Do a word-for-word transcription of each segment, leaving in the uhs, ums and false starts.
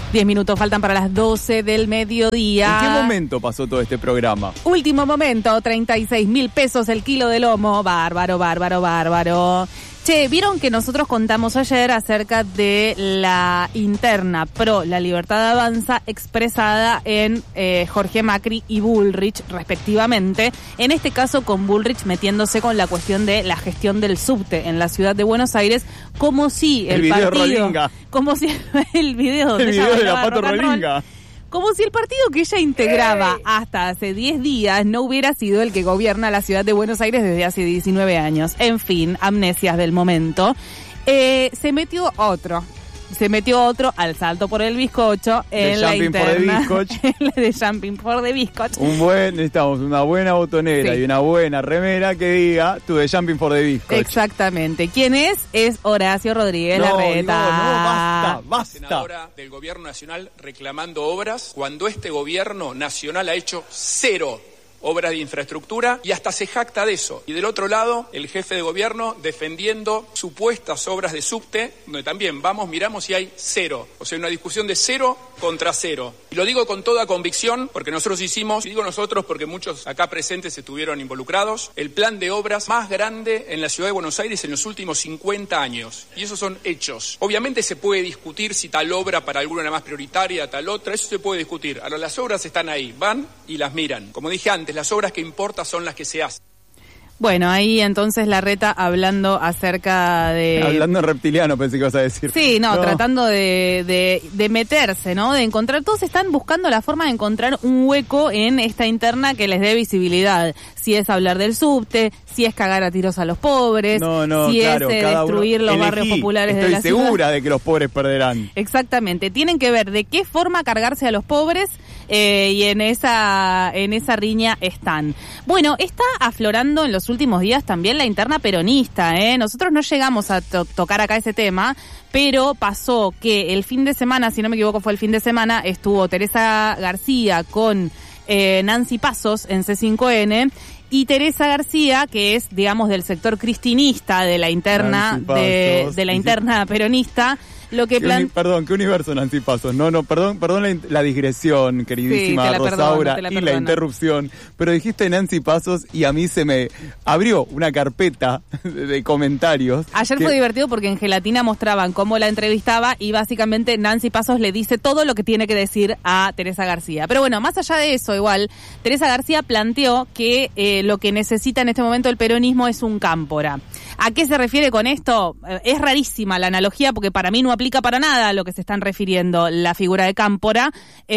Diez minutos faltan para las doce del mediodía. ¿En qué momento pasó todo este programa? Último momento, treinta y seis mil pesos el kilo de lomo. Bárbaro, bárbaro, bárbaro. Che, vieron que nosotros contamos ayer acerca de la interna pro La Libertad Avanza expresada en eh, Jorge Macri y Bullrich, respectivamente. En este caso con Bullrich metiéndose con la cuestión de la gestión del subte en la ciudad de Buenos Aires, como si el, el video partido... Rolinga. Como si el video... El video de la Pato Rolinga. Como si el partido que ella integraba hasta hace diez días no hubiera sido el que gobierna la ciudad de Buenos Aires desde hace diecinueve años. En fin, amnesias del momento. Eh, se metió otro. Se metió otro al salto por el bizcocho en la interna. En la de Jumping for the Bizcocho. Un buen, necesitamos una buena botonera sí. y una buena remera que diga tú de Jumping for the Bizcocho. Exactamente. ¿Quién es? Es Horacio Rodríguez no, Larreta. No, no, basta, basta. Senadora del gobierno nacional reclamando obras cuando este gobierno nacional ha hecho cero obras de infraestructura y hasta se jacta de eso. Y del otro lado, el jefe de gobierno defendiendo supuestas obras de subte, donde también vamos, miramos y hay cero. O sea, una discusión de cero contra cero. Y lo digo con toda convicción, porque nosotros hicimos, y digo nosotros porque muchos acá presentes estuvieron involucrados, el plan de obras más grande en la ciudad de Buenos Aires en los últimos cincuenta años. Y esos son hechos. Obviamente se puede discutir si tal obra para alguna era más prioritaria, tal otra, eso se puede discutir. Ahora las obras están ahí, van y las miran. Como dije antes, las obras que importan son las que se hacen. Bueno, ahí entonces Larreta hablando acerca de... Hablando en reptiliano pensé que ibas a decir. Sí, no, no. tratando de, de, de meterse, ¿no? De encontrar, todos están buscando la forma de encontrar un hueco en esta interna que les dé visibilidad. Si es hablar del subte, si es cagar a tiros a los pobres, no, no, si claro, es eh, destruir los elegí, barrios populares de la ciudad. Estoy segura de que los pobres perderán. Exactamente, tienen que ver de qué forma cargarse a los pobres eh, y en esa, en esa riña están. Bueno, está aflorando en los últimos días también la interna peronista, ¿eh? Nosotros no llegamos a to- tocar acá ese tema, pero pasó que el fin de semana, si no me equivoco fue el fin de semana, estuvo Teresa García con eh, Nancy Pasos en C cinco N, y Teresa García, que es, digamos, del sector cristinista de la interna, de, de la interna peronista, lo que plan... uni- perdón, ¿qué universo, Nancy Pasos? No, no, perdón, perdón la, la digresión, queridísima sí, la Rosaura, perdono, la y la interrupción, pero dijiste Nancy Pasos y a mí se me abrió una carpeta de, de comentarios. Ayer que... fue divertido porque en Gelatina mostraban cómo la entrevistaba y básicamente Nancy Pasos le dice todo lo que tiene que decir a Teresa García. Pero bueno, más allá de eso, igual, Teresa García planteó que eh, lo que necesita en este momento el peronismo es un cámpora. ¿A qué se refiere con esto? Eh, es rarísima la analogía porque para mí no aplica para nada a lo que se están refiriendo la figura de cámpora,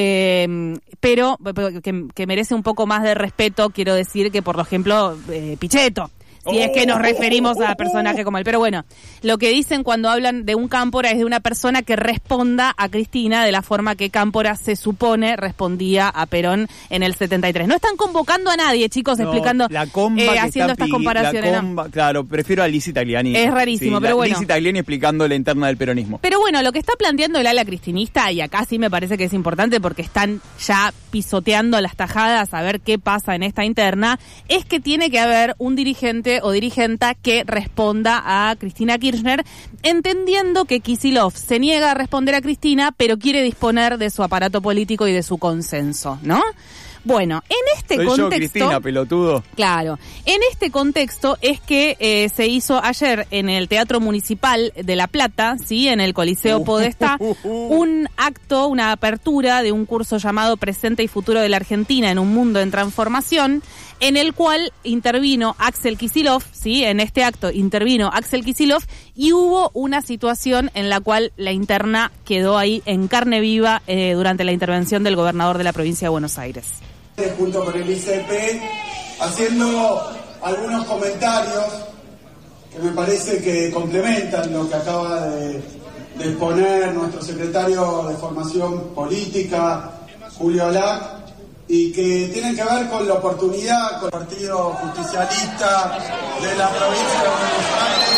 eh, pero que, que merece un poco más de respeto, quiero decir, que por ejemplo eh, Pichetto. Si es que nos referimos a personajes como él. Pero bueno, lo que dicen cuando hablan de un cámpora es de una persona que responda a Cristina de la forma que Cámpora se supone respondía a Perón en el setenta y tres. No están convocando a nadie, chicos, no, explicando, la comba eh, que haciendo está estas comparaciones. La comba, ¿no? Claro, prefiero a Lizzy Tagliani. Es rarísimo, sí, pero la, bueno. Lizzy Tagliani explicando la interna del peronismo. Pero bueno, lo que está planteando el ala cristinista, y acá sí me parece que es importante porque están ya pisoteando las tajadas a ver qué pasa en esta interna, es que tiene que haber un dirigente o dirigenta que responda a Cristina Kirchner, entendiendo que Kicillof se niega a responder a Cristina, pero quiere disponer de su aparato político y de su consenso, ¿no? Bueno, en este Soy contexto... yo, Cristina, pelotudo. Claro. En este contexto es que eh, se hizo ayer en el Teatro Municipal de La Plata, ¿sí? En el Coliseo Podestá, un acto, una apertura de un curso llamado Presente y Futuro de la Argentina en un mundo en transformación, en el cual intervino Axel Kicillof, ¿sí? En este acto intervino Axel Kicillof y hubo una situación en la cual la interna quedó ahí en carne viva eh, durante la intervención del gobernador de la provincia de Buenos Aires. Junto con el I C P, haciendo algunos comentarios que me parece que complementan lo que acaba de, de exponer nuestro secretario de Formación Política, Julio Lac, y que tienen que ver con la oportunidad con el Partido Justicialista de la provincia de Buenos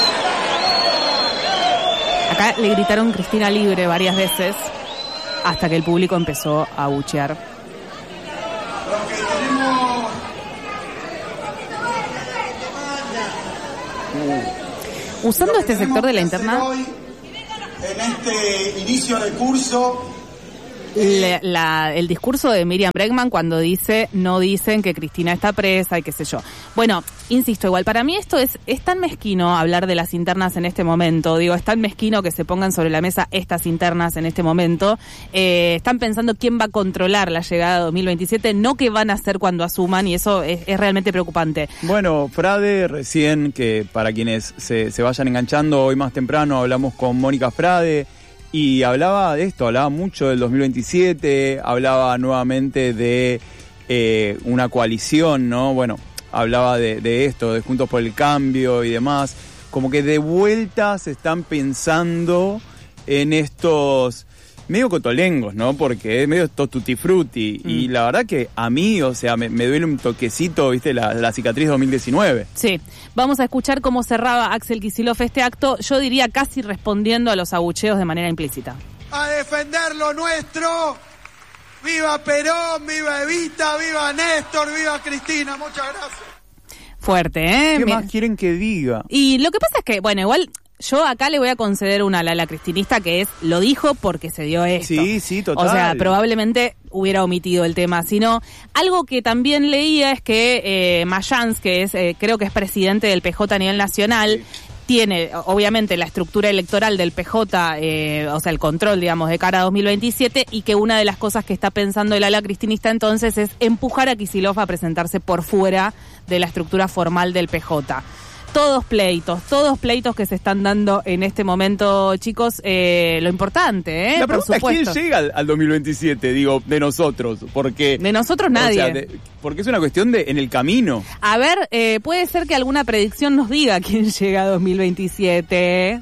Aires. Acá le gritaron Cristina Libre varias veces hasta que el público empezó a abuchear. Usando este sector de la interna, hoy, en este inicio de curso, la, la, el discurso de Miriam Bregman cuando dice, no dicen que Cristina está presa y qué sé yo. Bueno, insisto, igual, para mí esto es, es tan mezquino hablar de las internas en este momento. Digo, es tan mezquino que se pongan sobre la mesa estas internas en este momento. Eh, están pensando quién va a controlar la llegada de dos mil veintisiete, no qué van a hacer cuando asuman, y eso es, es realmente preocupante. Bueno, Frade, recién, que para quienes se, se vayan enganchando, hoy más temprano hablamos con Mónica Frade, y hablaba de esto, hablaba mucho del dos mil veintisiete, hablaba nuevamente de eh, una coalición, ¿no? Bueno, hablaba de, de esto, de Juntos por el Cambio y demás. Como que de vuelta se están pensando en estos medio cotolengos, ¿no? Porque es medio tutti frutti. Mm. Y la verdad que a mí, o sea, me, me duele un toquecito, ¿viste? La, la cicatriz dos mil diecinueve. Sí. Vamos a escuchar cómo cerraba Axel Kicillof este acto, yo diría casi respondiendo a los abucheos de manera implícita. A defender lo nuestro. ¡Viva Perón! ¡Viva Evita! ¡Viva Néstor! ¡Viva Cristina! Muchas gracias. Fuerte, ¿eh? ¿Qué Mira. más quieren que diga? Y lo que pasa es que, bueno, igual yo acá le voy a conceder una a la, la cristinista, que es, lo dijo porque se dio esto. Sí, sí, total. O sea, probablemente hubiera omitido el tema, sino algo que también leía es que eh, Mayans, que es eh, creo que es presidente del P J a nivel nacional, sí, tiene obviamente la estructura electoral del P J, eh, o sea, el control, digamos, de cara a dos mil veintisiete, y que una de las cosas que está pensando el ala cristinista entonces es empujar a Kicillof a presentarse por fuera de la estructura formal del P J. Todos pleitos, todos pleitos que se están dando en este momento, chicos. Eh, lo importante, ¿eh? La pregunta por supuesto. es quién llega al, al dos mil veintisiete, digo, de nosotros, porque... De nosotros nadie. O sea, de, porque es una cuestión de en el camino. A ver, eh, puede ser que alguna predicción nos diga quién llega a dos mil veintisiete.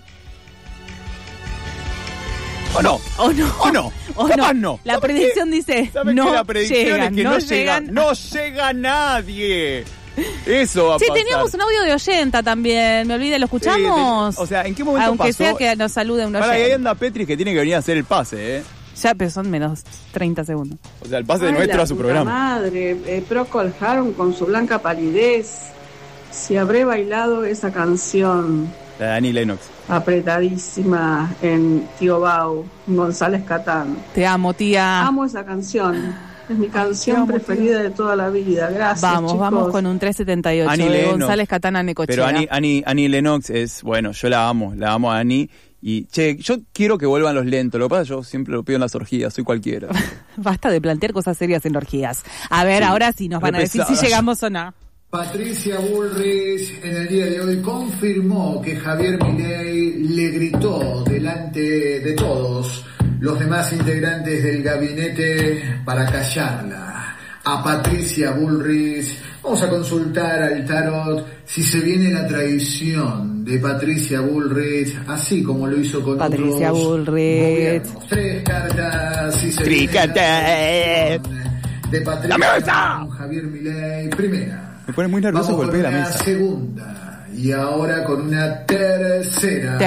¿O no? ¿O no? ¿O no? ¿O Capaz no? no. La predicción dice, no la predicción llegan, es que no, no, llegan. llega, no llega nadie. Eso va a sí, pasar. teníamos un audio de oyenta también, me olvidé, ¿lo escuchamos? Sí, de, o sea, ¿en qué momento Aunque pasó? sea que nos salude un oyente. Ahora, ahí anda Petri, que tiene que venir a hacer el pase, ¿eh? Ya, pero son menos treinta segundos. O sea, el pase de nuestro a su programa. Madre, eh, Procol Harum con su blanca palidez. Si habré bailado esa canción. La de Annie Lennox. Apretadísima en Tío Bau, González Catán. Te amo, tía. Amo esa canción. Es mi canción amo, preferida tía. de toda la vida. Gracias, Vamos, chicos. vamos con un tres setenta y ocho Annie de Lennox. González Catán a Necochea. Pero Annie, Annie, Annie Lennox es, bueno, yo la amo, la amo a Annie. Y, che, yo quiero que vuelvan los lentos. Lo que pasa es que yo siempre lo pido en las orgías, soy cualquiera. Basta de plantear cosas serias en orgías. A ver, sí, ahora sí nos van a decir si llegamos o no. Patricia Bullrich en el día de hoy confirmó que Javier Milei le gritó delante de todos los demás integrantes del gabinete para callarla. A Patricia Bullrich, vamos a consultar al tarot si se viene la traición de Patricia Bullrich, así como lo hizo con Patricia otros Bullrich. gobiernos. Tres cartas, si se Trícate. viene la traición de Patricia con Javier Milei. Primera. Me pone muy nervioso golpear la mesa. Segunda y ahora con una tercera.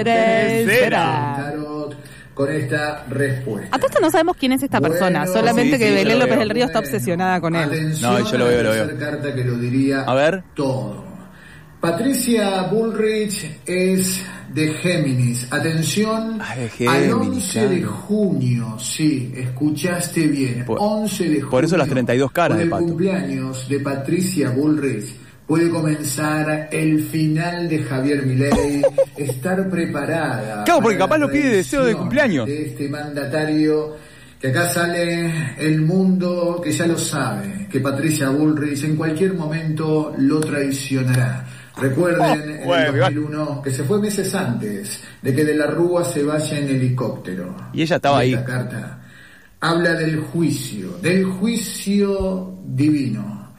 Tercera. Tarot con esta respuesta. Hasta esto no sabemos quién es esta bueno, persona, solamente sí, que sí, Belén López veo. del Río está obsesionada con él. Atención, no, yo lo veo, lo veo. La tercera carta que lo diría a ver. todo. Patricia Bullrich es de Géminis. Atención, ah, de Géminis, al once claro. de junio, sí, escuchaste bien, por, once de junio. Por eso las treinta y dos caras de de Pato. El cumpleaños de Patricia Bullrich puede comenzar el final de Javier Milei, estar preparada. Claro, porque para capaz la lo pide deseo de cumpleaños. De este mandatario, que acá sale el mundo que ya lo sabe, que Patricia Bullrich en cualquier momento lo traicionará. Recuerden, oh, en bueno, el dos mil uno, que se fue meses antes de que de la Rúa se vaya en helicóptero. Y ella estaba y ahí. Esta carta habla del juicio, del juicio divino.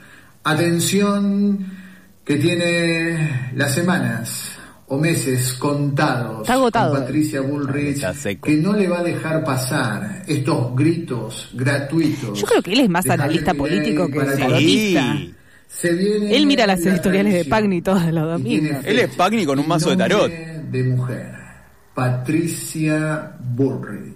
Atención, que tiene las semanas o meses contados. Está agotado. Con Patricia Bullrich, que no le va a dejar pasar estos gritos gratuitos. Yo creo que él es más analista político que tarotista. Se viene él mira las la editoriales de traición. Pagni todos los domingos. Él es Pagni con un mazo de tarot. De mujer, Patricia Bullrich.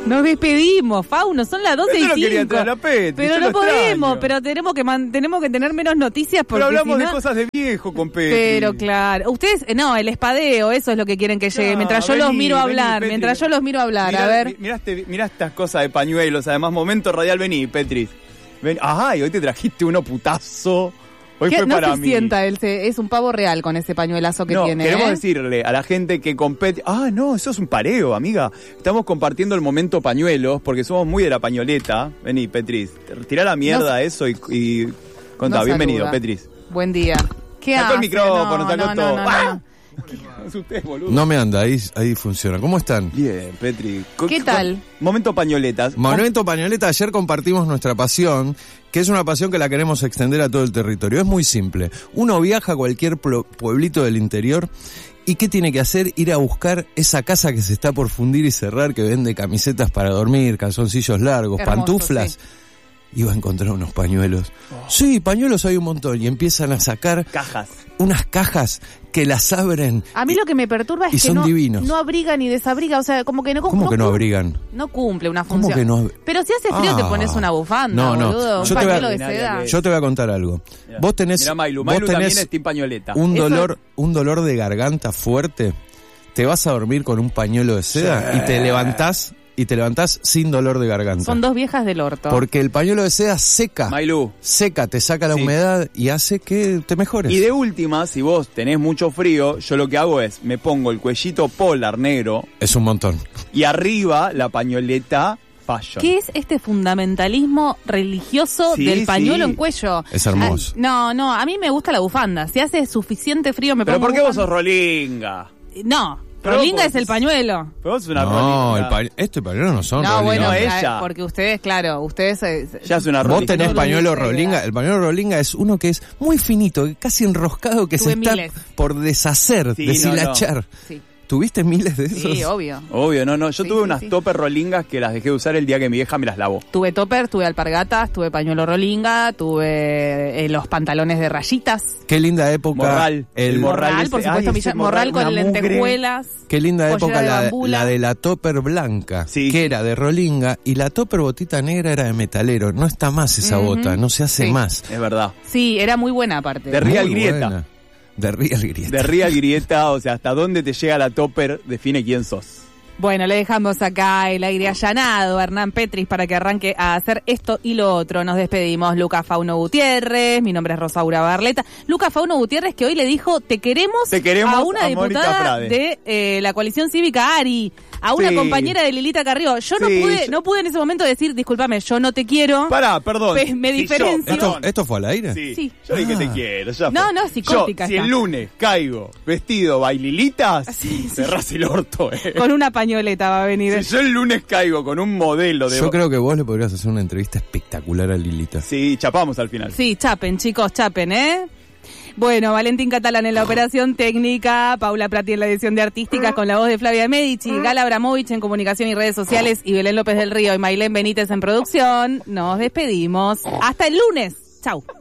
Nos despedimos, Fauno, son las doce y cinco. Quería traer a Petri, pero no podemos, pero tenemos que man, tenemos que tener menos noticias porque pero hablamos si no... de cosas de viejo con Petri. Pero claro, ustedes, no, el espadeo, eso es lo que quieren que llegue. No, mientras yo vení, los miro vení, hablar, Petri, mientras yo los miro hablar, mirá, a ver. Mirá, este, mirá estas cosas de pañuelos, además, momento radial, vení, Petri. Ven, ajá, y hoy te trajiste uno putazo. Hoy fue no para se mí. sienta, él se, es un pavo real con ese pañuelazo que no, tiene. Queremos ¿eh? decirle a la gente que compete. Ah, no, eso es un pareo, amiga. Estamos compartiendo el momento pañuelos porque somos muy de la pañoleta. Vení, Petris, tirá la mierda no, eso y, y contá. No bienvenido, saluda. Petris. Buen día. ¿Qué sacó hace? el micrófono, no, sacó no, todo. No, no, ¡Ah! no. Es usted, boludo. No me anda, ahí, ahí funciona. ¿Cómo están? Bien, Petri. ¿Qué tal? Momento pañoletas. Momento pañoleta, ayer compartimos nuestra pasión, que es una pasión que la queremos extender a todo el territorio. Es muy simple. Uno viaja a cualquier pueblito del interior y ¿qué tiene que hacer? Ir a buscar esa casa que se está por fundir y cerrar, que vende camisetas para dormir, calzoncillos largos, hermoso, pantuflas. Sí. Iba a encontrar unos pañuelos. Oh. Sí, pañuelos hay un montón. Y empiezan a sacar... Cajas. Unas cajas que las abren. A mí y, lo que me perturba es y que son no, divinos. no abriga ni desabriga. O sea, como que no... ¿Cómo no, que no abrigan? No cumple una función. ¿Cómo que no? Pero si hace frío ah, te pones una bufanda, no, no. boludo. Yo un pañuelo a, de seda. Yo te voy a contar algo. Mirá, vos tenés... Mirá, Mailu. Vos Mailu tenés también es team pañoleta. Un Eso... dolor, un dolor de garganta fuerte. Te vas a dormir con un pañuelo de seda sí. y te levantás... Y te levantás sin dolor de garganta. Son dos viejas del orto. Porque el pañuelo de seda seca. Mailu. Seca, te saca la sí. humedad y hace que te mejores. Y de última, si vos tenés mucho frío, yo lo que hago es, me pongo el cuellito polar negro. Es un montón. Y arriba la pañoleta fashion. ¿Qué es este fundamentalismo religioso sí, del pañuelo sí. en cuello? Es hermoso. Ah, no, no, a mí me gusta la bufanda. Si hace suficiente frío me pongo ¿Pero por qué bufanda. vos sos rolinga? No. Rolinga es el pañuelo. Pero vos sos una no, el pa este pañuelo no son no, rolinga. Bueno, no, ella. Porque ustedes, claro, ustedes... Ya es una rolinga. Vos tenés no, pañuelo rolinga. El pañuelo rolinga es uno que es muy finito, casi enroscado, que Tuve se está miles. por deshacer, sí, deshilachar. No, no. Sí. ¿Tuviste miles de esos? Sí, obvio. Obvio, no, no. Yo sí, tuve sí, unas sí. topper rolingas que las dejé de usar el día que mi vieja me las lavó. Tuve topper, tuve alpargatas, tuve pañuelo rolinga, tuve eh, los pantalones de rayitas. Qué linda época. Morral. El, el morral, morral, por supuesto. Ay, morral, morral con lentejuelas. Qué linda época la de, la de la topper blanca, sí. que era de rolinga, y la topper botita negra era de metalero. No está más esa uh-huh. bota, no se hace sí. más. Es verdad. Sí, era muy buena aparte. De Real Grieta. Buena. De Real Grieta. De Real Grieta, o sea, hasta dónde te llega la topper define quién sos. Bueno, le dejamos acá el aire allanado a Hernán Petris para que arranque a hacer esto y lo otro. Nos despedimos. Lucas Fauno Gutiérrez, mi nombre es Rosaura Barleta. Lucas Fauno Gutiérrez, que hoy le dijo, te queremos, te queremos a una a diputada de eh, la coalición cívica Ari, a una sí. compañera de Lilita Carrió. Yo sí, no pude yo... no pude en ese momento decir, discúlpame, yo no te quiero. Pará, perdón. Pues, me si diferencio. Yo, ¿Esto, ¿Esto fue al aire? Sí. sí. Yo dije ah. te quiero. Ya no, no, psicótica. Yo, si el lunes caigo vestido baililitas, sí, sí. cerrás el orto, eh. Con una pañoleta va a venir. Si yo el lunes caigo con un modelo de... Yo creo que vos le podrías hacer una entrevista espectacular a Lilita. Sí, chapamos al final. Sí, chapen, chicos, chapen, ¿eh? Bueno, Valentín Catalán en la operación técnica, Paula Prati en la edición de artísticas con la voz de Flavia Medici, Gala Abramovich en comunicación y redes sociales y Belén López del Río y Mailén Benítez en producción. Nos despedimos. Hasta el lunes. Chau.